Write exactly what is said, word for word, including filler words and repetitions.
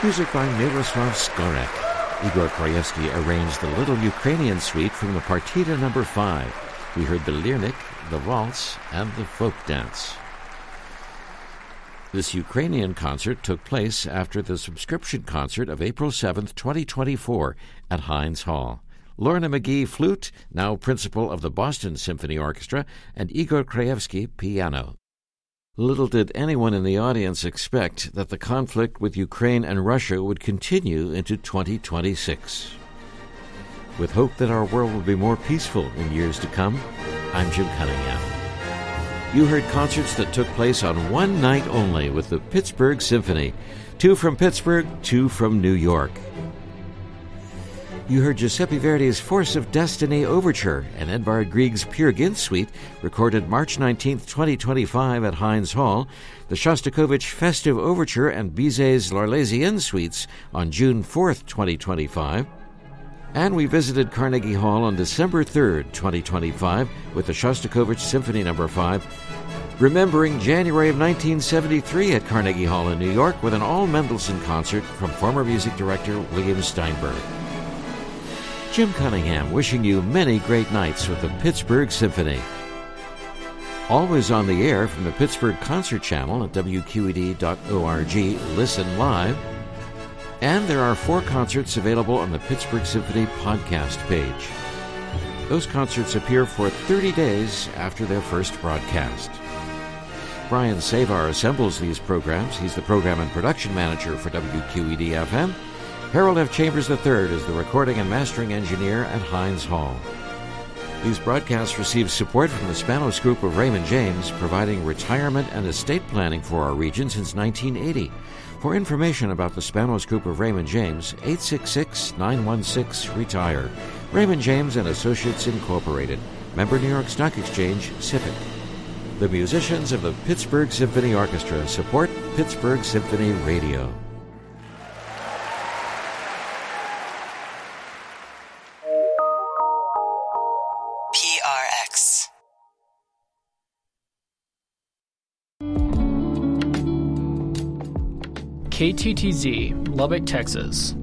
Music by Miroslav Skorek. Igor Krajewski arranged the Little Ukrainian Suite from the Partita number five. We heard the Lyrnik, the Waltz, and the Folk Dance. This Ukrainian concert took place after the subscription concert of April seventh, twenty twenty-four at Heinz Hall. Lorna McGee, flute, now principal of the Boston Symphony Orchestra, and Igor Krajewski, piano. Little did anyone in the audience expect that the conflict with Ukraine and Russia would continue into twenty twenty-six. With hope that our world will be more peaceful in years to come, I'm Jim Cunningham. You heard concerts that took place on one night only with the Pittsburgh Symphony. Two from Pittsburgh, two from New York. You heard Giuseppe Verdi's Force of Destiny Overture and Edvard Grieg's Peer Gynt Suite, recorded March nineteenth, twenty twenty-five at Heinz Hall, the Shostakovich Festive Overture and Bizet's L'Arlésienne Suites on June fourth, twenty twenty-five, and we visited Carnegie Hall on December third, twenty twenty-five, with the Shostakovich Symphony number five, remembering January of nineteen seventy-three at Carnegie Hall in New York with an all-Mendelssohn concert from former music director William Steinberg. Jim Cunningham wishing you many great nights with the Pittsburgh Symphony. Always on the air from the Pittsburgh Concert Channel at W Q E D dot org, listen live. And there are four concerts available on the Pittsburgh Symphony podcast page. Those concerts appear for thirty days after their first broadcast. Brian Savar assembles these programs. He's the program and production manager for W Q E D F M. Harold F. Chambers the third is the recording and mastering engineer at Heinz Hall. These broadcasts receive support from the Spanos Group of Raymond James, providing retirement and estate planning for our region since nineteen eighty. For information about the Spanos Group of Raymond James, eight six six, nine one six, RETIRE. Raymond James and Associates Incorporated. Member New York Stock Exchange, SIPC. The musicians of the Pittsburgh Symphony Orchestra support Pittsburgh Symphony Radio. P R X. K T T Z, Lubbock, Texas.